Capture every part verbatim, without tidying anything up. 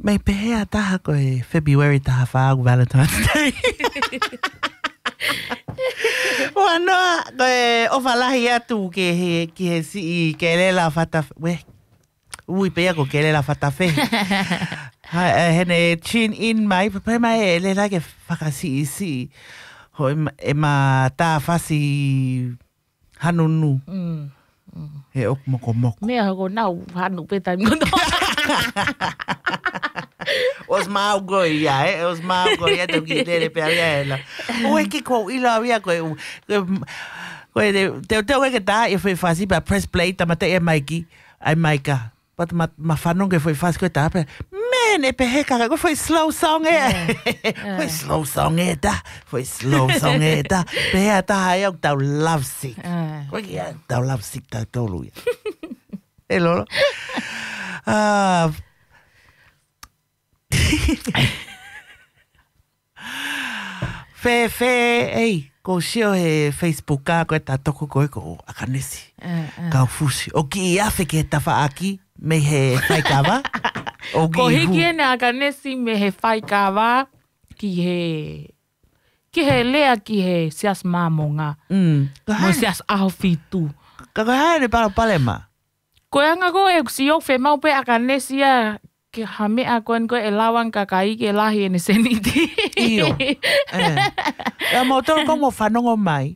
Mai pehea taha koe February taha whaagu Valentine's Day. Wanoa koe o whalahi atu ke he, ki he si i ke lela whata... We, ui pea ko ke lela whata whi. Hene tune in mai, papai mai e lela ke whakasi i si. Ho e ma tā whasi hanunu. Mm. Mm. He ok moko moko. Mea ko nau hanu pe tai ngono. Os mau goi ya, eh? Os mau goi ya te ki tere pe avia ela. O e ki ko ila avia ko ko e te te o ke ta e foi fácil para press play tamate e maiki. Ai maika. Pat ma ma fanong ke foi fácil ko ta. Man, e pe he ka ko foi slow song e. Foi slow song e ta. Foi slow song e ta. Pe ha ta ai o ta love sick. Ko ki ta love sick ta tolu. E lolo. Ah, Fe, fe, ei, ko sio he Facebook ka koe ta toko koe ko akanesi. Uh, uh. Ka fusi. O ki i afe ke tafa aki me he whaikawa. O ki Ko hu. hiki ene akanesi me he whaikawa ki he... Ki he lea ki he sias māmonga. Mm. Mo sias aho fitu. Ka koe hae ne pala palema. Ko anga ko e si yok fe mau pe akanesi a ke hame a koen ko e lawang kakai ke lahi ene seniti. Iyo. Eh. E mo toro komo whanongo mai.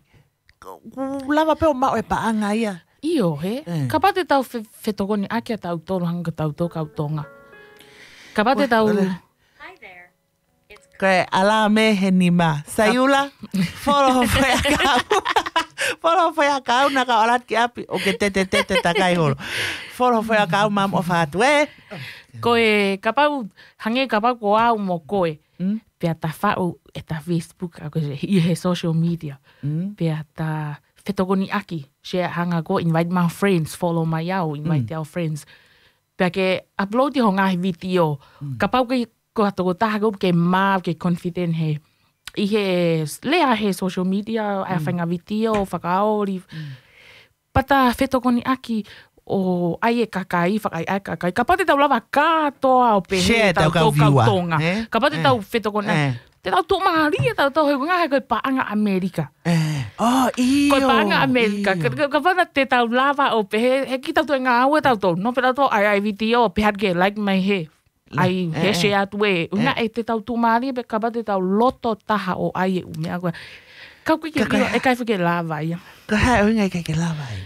Lava pe o mao e paanga ia. Iyo he. Eh. Ka pate tau whetokoni ake a tau toro hanga tau tō kau tonga. Ka pate tau... Hi there. It's Koe ala me he ni ma. Sayula, foro foi a kau. Foro foi a kau na ka orat ki api. O ke te te te te takai horo. Foro foi a kau mam o whātu e. Koe, ka pau, hange ka pau ko au mo koe. Mm. Pea ta whau e ta Facebook, a koe i he social media. Mm. Pea ta whetokoni aki. Share hanga ko, invite my friends, follow my au, invite mm. our friends. Pea ke upload i ho ngahi video. Mm. Ka pau ke ko hatoko taha ko ke maa, ke confident he. I he, lea he social media, mm. a whainga video, whakaori. Mm. Pata whetokoni aki, o ai e kakai, whakai ai kakai. Ka pate tau lava kātoa o pehe. Share tau kau viua. Eh? Ka pate Eh. tau whetokoni aki. Eh. Te tau tō maari e tau tau hei ngahe koe paanga Amerika. Eh. Oh, iyo. Koe paanga Amerika. iyo. Ka, ka pata te tau lava o pehe. He ki tau tau e ngā au e tau tau. No pe tau tau ai ai video o pehat ke like my he. Ai Eh, he eh. share atu e. Una e te tau tō maari e pe ka pate tau loto taha o ai e umea koe. Kau kui ke Ka- ka- rio e kai whike lava ia. Ka hae o ingai kei ke lawa ai.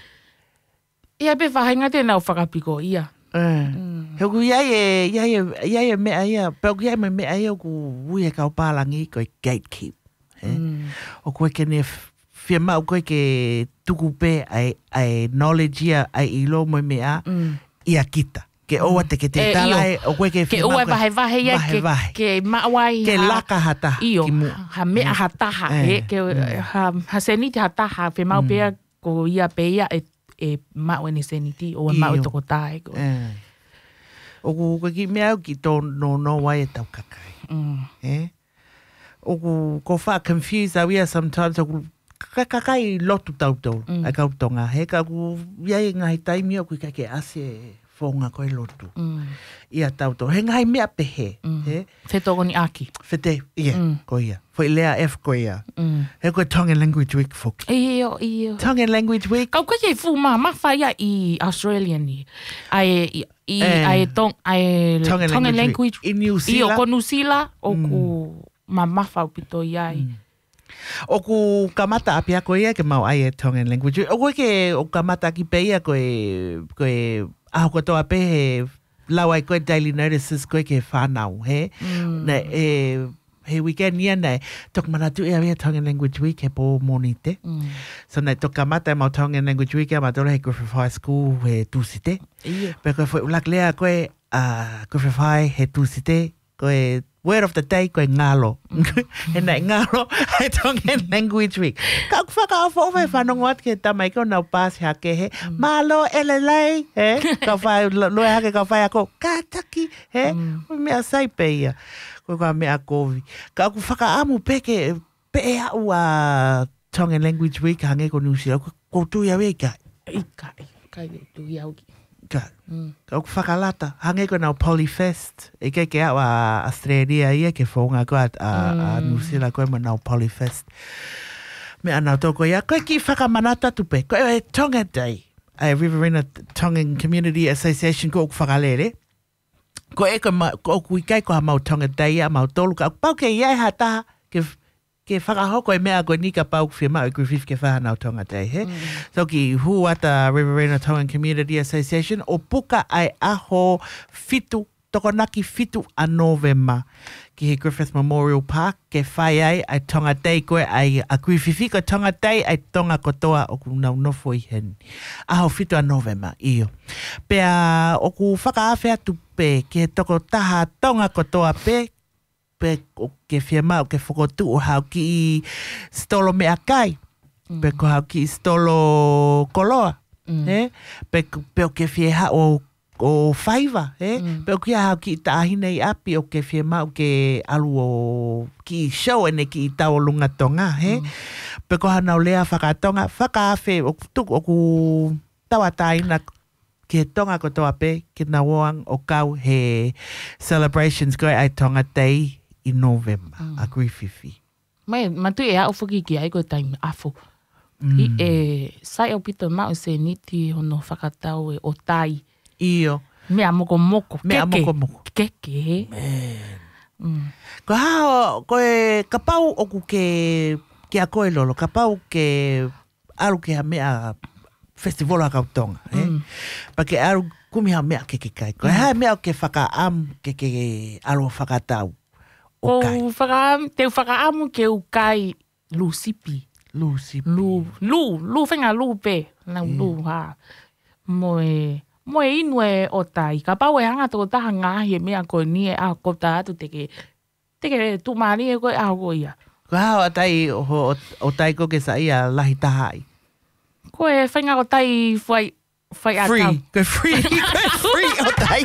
Ia pe whahenga tēnā o whakapiko ia. Eh. Heku iai e, iai e, iai e mea ia, peo ki iai me mea ia o ku ui e kau pālangi koe gatekeep. Eh? Mm. O koe ke ne whia mau koe ke tuku pē ai, ai knowledge ia ai ilo mo mea Mm. ia kita. Ke oa te ke te Eh, tala iyo. e, o koe ke Ke whia mau ua koe- vahe vahe ia, vahe ke, vahe. ke mawai Ke ha- laka hata Iyo, ki mu. ha mea hataha, Eh. he, ke, ha, ha seniti hataha, pe mau pea ko ia pe ia e, e mau ene seniti, o e mau e Iyo. toko tae. Ko. Eh. O ku koe ki mea au ki tō no no wai e tau kakai. Mm. Eh? O ku ko wha confused au ia sometimes o ku kakai lotu tau tau. Mm. Ai kau tonga. He ka ku iai ngahi taimi o ku ka ke ase whonga koe lotu. Mm. Ia tau tau. He ngai mea pehe. Mm. He? Whetoko ni aki. Whete, ia, Mm. ko ia. Foi lea F ko ia. Mm. He koe Tongan Language Week whoki. Iyo, iyo. Tongan Language Week. Kau kai fu ma ma whaia i Australian ni. Ai i i Eh. ai tong ai Tongan Tongan Language language. Week. I New Iyo Zealand. ko Nusila o Mm. ku ma ma whau pito iai. O ku kamata apia ko ia ke mau ai e Tongan Language Week. O koe ke o kamata ki pe ia koe, koe aho katoa pe he lau ai koe daily notices koe ke whanau, he? Mm. Nei, e, he weekend ia nei, tok manatu ia vea Tongan Language Week he po monite. Mm. So nei, tok kamata e mau Tongan Language Week e matora he Griffith High School he tūsite. Iyo. Pe koe foi ulak lea koe uh, Griffith High he tūsite, koe word of the day koe ngalo. He nei ngalo he Tongan Language Week. Ka whaka awha owai whanongo at ke tamai ko nau pāsi hake he, malo elelei, he? Ka whai loe hake ka whai ako, kātaki, he? Mm. Mea sai pe ia. Koe ka mea kovi. Ka aku whaka amu peke, pe e au a Tongan Language Week hange ko New Zealand. Ko tu ia wei ka. Ika, kai tu iau ki. Ka, ka o whakalata. Hange ko nau Polyfest. E ke ke au a Australia ia ke whaunga ko a, a, a New Zealand koe mo nau Polyfest. Me anau tōko ia, koe ki whakamanata tupe. Koe e Tonga Day. A Riverina Tongan Community Association ko o whakalere. Ko e ko ma ko ku kai ko mau Tonga Day a mau tolu ka pau ke ia ha ta ke ke whakahoko e mea koe ni ka pau whia mau e Griffith ke whanau Tonga Day, he? Mm. So ki huata Riverina Tongan Community Association o puka ai aho fitu, tokonaki fitu a Novema ki he Griffith Memorial Park ke whai ai ai Tonga Day koe ai a Griffith ko Tonga Day ai tonga kotoa o ku nau nofo i hen. Aho fitu a Novema, iyo. Pea o ku whakaawhea tu pe ke toko taha tonga kotoa pe pe o ke whiama o ke whakotu o hau ki stolo mea kai. Mm. Pe ko hau ki stolo koloa. Mm. Eh? Pe, pe o ke whieha o, o whaiva. Eh? Mm. Pe o kia hau ki taahine i api o ke whiama o ke alu o ki show ene ki tau lunga tonga. Eh? Mm. Pe ko hanau lea whakatonga. Whakawhe o tuk o ku tawataina ke tonga kotoa pe ke nawang o kau he celebrations koe ai Tonga Day i November, mm. a Griffith. Mai, matu e au whaki ki ai koe taimi afu. Mm. I e, sai au pito mau se niti hono whakatau e o tai. Iyo. Mea moko moko. Mea keke. moko moko. Keke, he. Man. Mm. Ko hao, koe, ka pau oku ke, ke a koe lolo, ka pau ke aru ke ha mea festival a kautonga, eh? Mm. Pa ke aru kumi ha mea ke ke kai. Koe mm. ha mea ke whakaam ke ke aru whakatau. O whaka, te whakaamu ke ukai lu sipi. Lu sipi. Lu, lu, lu whenga lu pe. Nau mm. lu ha. Moe, moe inu e o tai. Ka pau e hanga toko taha ngahi e mea koe ni e a kota atu teke, teke tu maari e koe a koe ia. Ko hao a tai o, o, o tai ko ke sa ia lahi tahai. Koe whenga o tai whai, whai a free. tau. Koe free. Koe free o tai.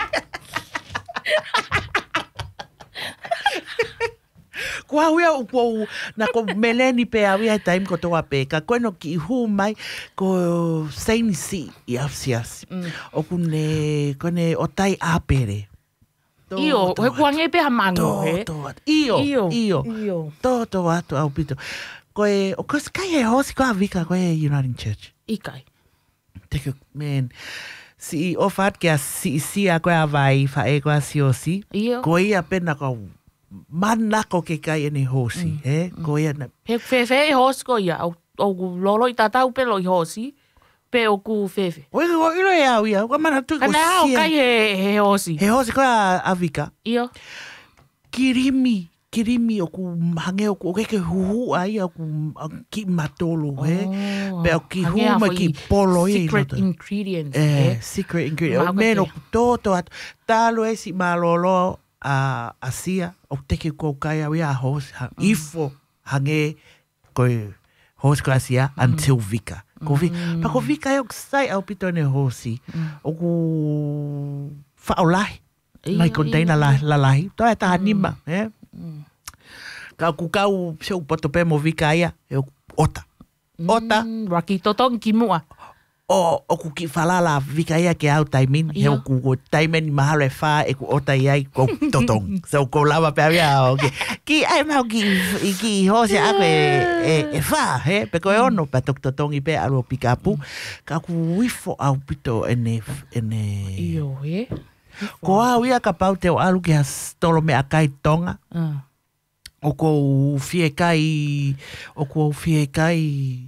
Ko hauia o ko na ko meleni pe awia time ko toa pe ka koe no ki hu mai ko saini si i afsias. Mm. O kune kone o tai apere. Io, he kuange pe hamango, he? To, to, io, io, io. Io. To, to, atu au pito. Koe, o koe kai he hosi koa vika koe Uniting Church. Ikai. Teko, man. Si o fat ke a si si a koe a vai fa e koe a si o si. Io. Koe ia pena ko manako ke kai ene hosi, mm. he? Koe ia na... He fefe e hosi ko ia, o, o lolo i tatau pe lo i hosi, pe o ku fefe. Oe, o ilo e au ia, o mana tu ko sia. Kana au kai he, he hosi. He hosi koe a, a vika. Io. Kirimi. Kirimi o ku hange o ku o keke huhu ai o ku ki matolo, oh, he? Pe o ki huma ki polo i. Secret ingredients, eh, he? Secret ingredients. O meno ku toto atu. Talo e si malolo a asia o teke ko kai au ia hos. Ifo hange koe hos ko asia until vika. Ko vi, pa ko vika e o sai au pito ne hosi. O ku whaolahi. Mai ko teina la lahi. Toa e taha nima, he? Mm. Ka ku kau se u poto pe mo vika ia e ota. Ota. Mm, raki totong ki mua. O o ku ki falala vika ia ke au taimin. He o ku o taimen mahalo e wha e ku ota ia i ko totong. So ko lava pe avia o ke. Ki ai mau ki ki hose a ko e e wha he. Pe ko e ono pa tok totong i pe alo pikapu. Ka ku wifo au pito ene ene. Iyo he. Ko au ia ka pau te o alu ki has tolo me a kai tonga. Uh. O ko fie kai, o ko fie kai,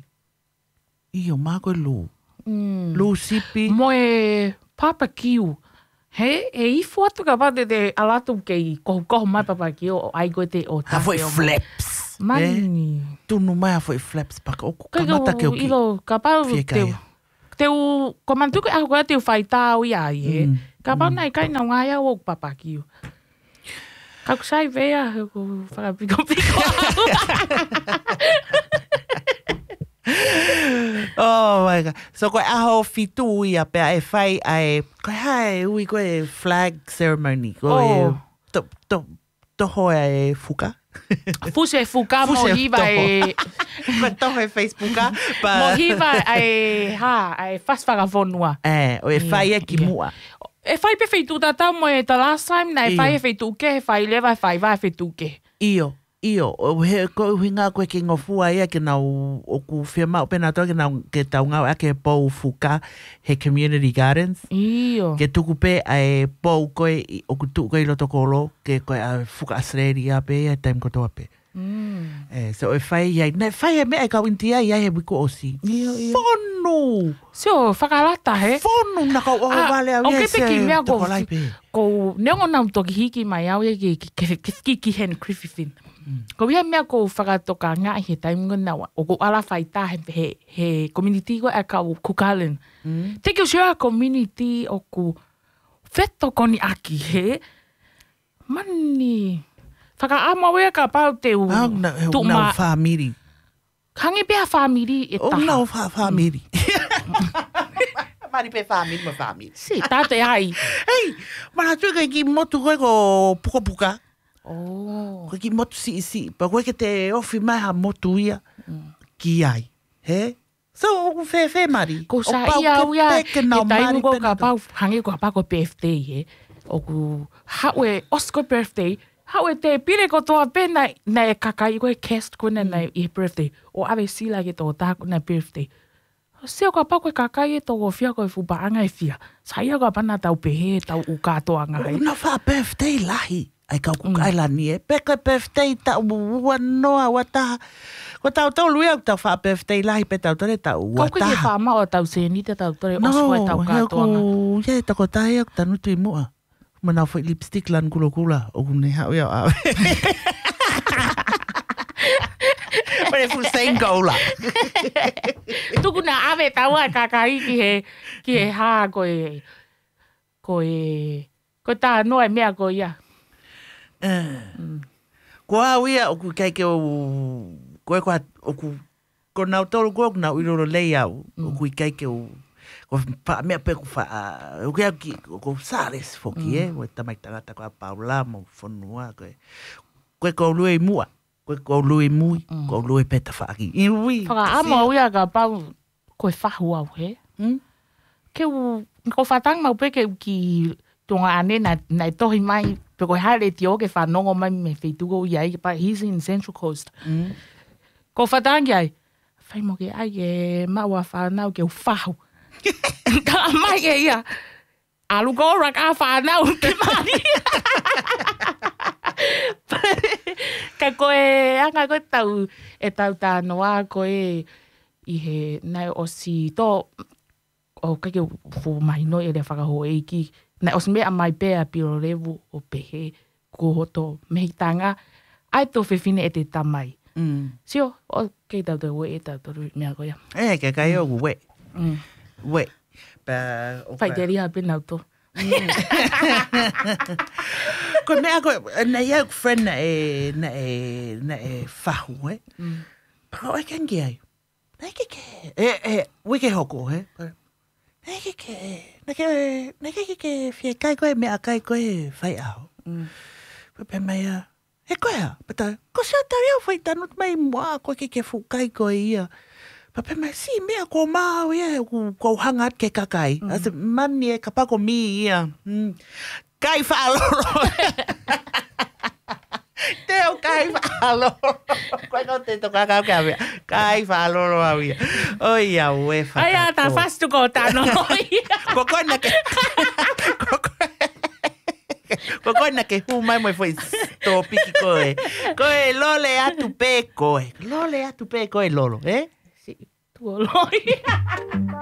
i o mako lu. Mm. Lu sipi. Moe papa kiu. He, he i fuatu ka pate te alatu kei kohu kohu mai papa kiu o aigo te o ta. Ha foi flaps. Mani. Eh? Tunu mai ha foi flaps paka o kamata ke o ki. Ilo, ka pau te te u, ko mantuku a koe te u whai tāu ia i he. Mm. Ka pau nei kai na ngai au o papa kiu. Ka kusai vea, ko whakapiko piko au. Oh my God. So koe aho fitu ia pea e whai ai, koe hae ui koe flag ceremony. Koe oh. to, to, toho e fuka. Fuse e fuka mo Fuse hiva e... Ko toho e Facebook a. Mo hiva e... Ha, e fasfara fonua. Eh, o e whai e ki Yeah. mua. E whai pe whaitu tata mo e the last time, na e Iyo. whai e whaitu ke, e whai lewa, e whai wa e whaitu ke. Io, io, o he ko hinga koe ki ngofua ia ke nau o ku whia mau pena toa ke nau ke tau ngau ake pou fuka he community gardens. Iyo. Ke tuku pe ai pou koe i- o ku tuku koe i loto kolo ke koe a fuka Australia pe ia time kotoa pe. Mm. Eh, so e whai iai, ne whai e mea e kau intia iai he wiko osi. Iyo, iyo. Whonu! Sio, whakalata he. Whonu na kau o Ah, wale au o ia ke pe ki mea ko- toko lai pe. Ko neongo nau toki hiki mai au e ki ke ke ki hen Griffin. Ko ia mea ko whakatoka ngā he taimngo nawa. O ko ala whai tā he, he, he community ko e kau Cook Island. Te ki o shira community o ku wheto koni aki he. Mani. Whaka ama wea ka pau te u. Au na he tu nau ma- whamiri. Hangi pia whamiri e O taha. nau whamiri. Mari pe whamiri ma whamiri. Si, tate ai. Hei, mana tui kai ki motu koe ko puka puka. Oh. Koe ki motu si si. Pa koe ke te ofi mai ha motu ia. Ki ai. He? So, o ku whe whe mari. Ko O sa pau ia ke au ia, peke e nau tainu mari ko pena ka tu. pau, hangi ko ka pau ko birthday he. O ku haue, Oscar birthday, haue te pire ko toa pena na e kakai ko e cast ko na na i birthday. O ave sila ke tō tāku na birthday. Seo ka pau ko e kakai e tō ko fia ko e fupaanga e fia. Sa ia ka pana tau pehe, tau u katoa ngā hei. Una wha birthday lahi. Ai kau ku kailani e. Peka birthday ta ua noa wataha. Ko tau tau lui au tau wha birthday lahi pe tau tore tau Kau ke te wataha. whāma o tau seni te tau tore No, osko e tau he katoa ngā. ku, ye tako tae au tanu tui mua. Mana fai lipstick lan kula kula. O ku ne hau iau au. Pare fu sen gola. Tuku na ave tau a kakai ki he, ki he hā ko e, ko e, ko tā noa e mea ko ia. Ko au ia o ku kai ke o koe koe o ku ko nau tolu ko ku nau iroro lei au. O ku i kai ke o ko pa mea pe ku fa o ku au ki ko sales foki e o tamai tangata ko a paula mo fonua ko ko ko lui mua ko ko lui mui ko lui peta fa ki i ui Whaka ama ui a ka pau koe whahu au he. Hmm? Ke u, ko whatang mau pe ke ki tonga ane na, na i tohi mai pe koe haere ti o ke whanongo mai me wheituko i ai, but he's in Central Coast. Mm. Ko whatang ai, whai mo ke ai e maua whanau ke u whahu. Ka mai e ia, alu ko rak a whanau ke mani. Ka koe, anga koe tau, e tau tānoa koe i he nai o si tō, o kake fu mai no e le whakaho e ki, nai o si mea mai pēa piro revu o pehe, ko hoto mehitanga, ai tō whiwhine e te tamai. Mm. Sio, o kei tau tau e tau tau mea koea. Eh, ke kai o we. Mm. We. Pa o Whai te ria pena tō. ko mea ko na ia friend na e na e na e fahu eh. Pa o kan ge ai. Na ke ke e e we ke hoko he. Na ke ke na ke na ke ke fie kai ko me kai ko fai au. Pa pe mai a e ko ya, pa ta ko sa ta ia fai tanut mai mo ko ke ke fu kai ko ia. Pa pe mai si mea ko mau ia ko ko hangat ke kakai. As man ni ka pa ko mi ia. Mm. Kai whaaloro. Te o kai whaaloro. Koe no te toka kau kia mea. Kai whaaloro au ia. Oi a ue whakato. Ai a ta fastu ko tāno. Ko koe na ke... Ko koe... Ko koe na ke hu mai moi foi sto piki koe. Koe lole atu pe koe. Lole atu pe koe lolo, eh? Si, tuo loi.